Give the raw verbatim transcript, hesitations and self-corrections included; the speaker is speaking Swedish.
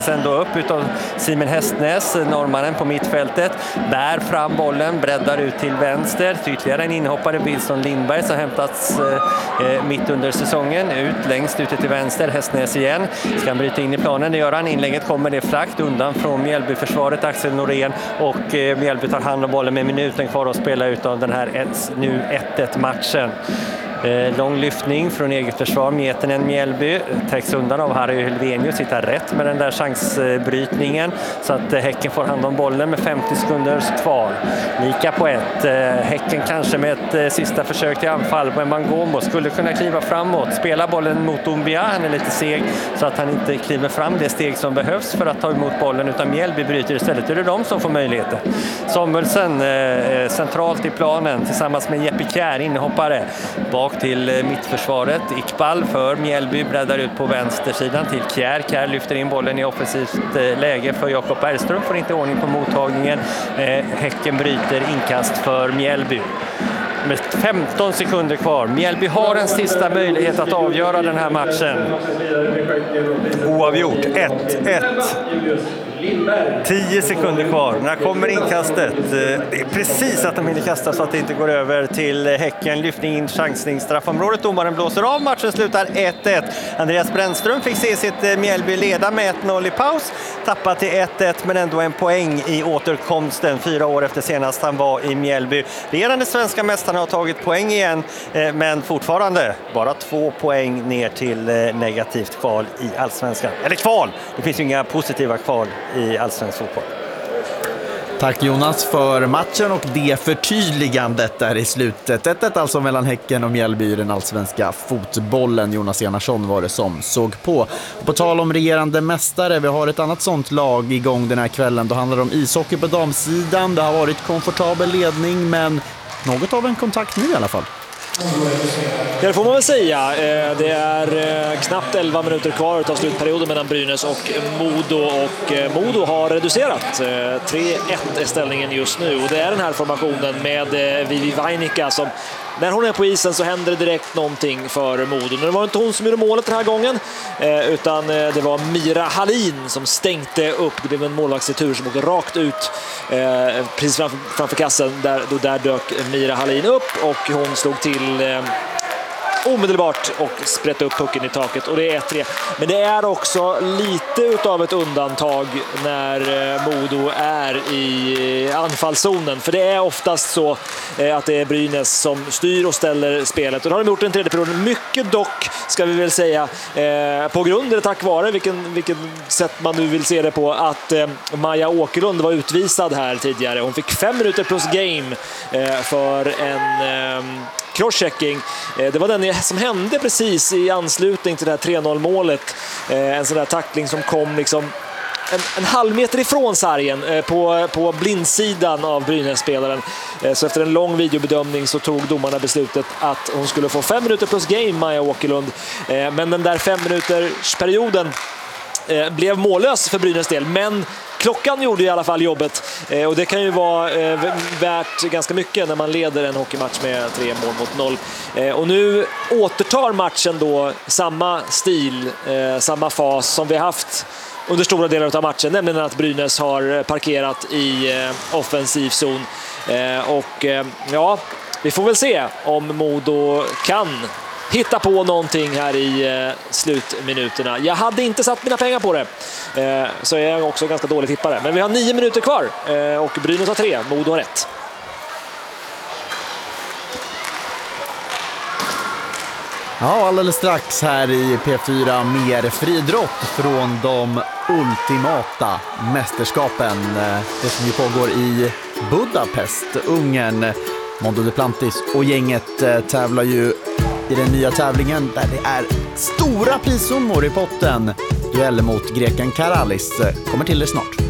Sen då upp utav Simon Hästnäs, norrmannen på mittfältet, bär fram bollen, breddar ut till vänster. Ytterligare en inhoppare, Wilson Lindberg, som hämtats eh, mitt under säsongen. Ut längst ute till vänster, Hästnäs igen. Ska han bryta in i planen, det gör han. Inlägget kommer det flakt undan från Mjällbyförsvaret, Axel Norén. Och eh, Mjällby tar hand om bollen med minuten kvar att spela ut av den här ett, nu ett ett matchen. Eh, lång lyftning från eget försvar, Miettinen Mjällby täcks undan av Harry Helvenius, hittar rätt med den där chansbrytningen så att eh, Häcken får hand om bollen med femtio sekunder kvar. Lika på ett. Eh, Häcken kanske med ett eh, sista försök till anfall, men Mangomo skulle kunna kliva framåt, spela bollen mot Umbia, han är lite seg så att han inte kliver fram det steg som behövs för att ta emot bollen, utan Mjällby bryter istället. Det är de som får möjligheten. Samuelsen eh, centralt i planen tillsammans med Jeppe Kjær, inhoppare bak till mittförsvaret. Iqbal för Mjällby breddar ut på vänstersidan till Kjær. Kjær lyfter in bollen i offensivt läge för Jakob Bergström, får inte ordning på mottagningen. Eh, Häcken bryter inkast för Mjällby. Med femton sekunder kvar. Mjällby har en sista möjlighet att avgöra den här matchen. Oavgjort. ett ett. tio sekunder kvar. När kommer inkastet? Det är precis att de hinner kasta så att det inte går över till Häcken. Lyftning in, chansning, straffområdet. Domaren blåser av. Matchen slutar ett ett. Andreas Brännström fick se sitt Mjällby leda med ett noll i paus. Tappat till ett ett, men ändå en poäng i återkomsten. Fyra år efter senast han var i Mjällby. Regerande svenska mästarna har tagit poäng igen, men fortfarande bara två poäng ner till negativt kval i Allsvenskan. Eller kval! Det finns ju inga positiva kval i allsvensk fotboll. Tack Jonas för matchen och det förtydligandet där i slutet. ett ett alltså mellan Häcken och Mjällby i den allsvenska fotbollen. Jonas Enarsson var det som såg på. Och på tal om regerande mästare, vi har ett annat sånt lag igång den här kvällen. Då handlar det om ishockey på damsidan. Det har varit komfortabel ledning, men något av en kontakt nu i alla fall. Det får man väl säga. Det är knappt elva minuter kvar av slutperioden mellan Brynäs och Modo, och Modo har reducerat. tre ett är ställningen just nu, och det är den här formationen med Vivi Vainika som, när hon är på isen så händer det direkt någonting för Modo. Nu var det inte hon som gjorde målet den här gången, utan det var Mira Hallin som stänkte upp. Det blev en målvaktsretur som åkte rakt ut precis framför, framför kassen. Där, då där dök Mira Hallin upp och hon slog till omedelbart och sprätta upp pucken i taket, och det är ett tre. Men det är också lite utav ett undantag när Modo är i anfallszonen, för det är oftast så att det är Brynäs som styr och ställer spelet, och det har de gjort den tredje perioden. Mycket dock, ska vi väl säga, på grund eller tack vare, vilken, vilken sätt man nu vill se det på, att Maja Åkerlund var utvisad här tidigare. Hon fick fem minuter plus game för en crosschecking. Det var den som hände precis i anslutning till det här tre noll målet. En sån där tackling som kom liksom en, en halv meter ifrån sargen på, på blindsidan av Brynäs-spelaren. Så efter en lång videobedömning så tog domarna beslutet att hon skulle få fem minuter plus game, Maja Åkerlund. Men den där fem minuters perioden blev mållös för Brynäs del, men klockan gjorde i alla fall jobbet, och det kan ju vara värt ganska mycket när man leder en hockeymatch med tre mål mot noll. Och nu återtar matchen då samma stil, samma fas som vi haft under stora delar av matchen, nämligen att Brynäs har parkerat i offensiv zon. Och ja, vi får väl se om Modo kan hitta på någonting här i eh, slutminuterna. Jag hade inte satt mina pengar på det, eh, så jag är också ganska dålig tippare. Men vi har nio minuter kvar, eh, och Brynäs har tre, Modo har ett. Ja, alldeles strax här i P fyra mer friidrott från de ultimata mästerskapen. Det som ju pågår i Budapest, Ungern. Mondo Duplantis och gänget tävlar ju i den nya tävlingen där det är stora prissummor i potten. Duell mot greken Karalis kommer till det snart.